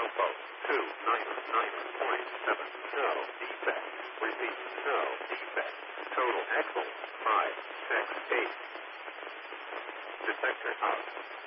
Alpha 299.7. No defect. Repeat, no defect. Total axle 5, 6, 8. Detector out.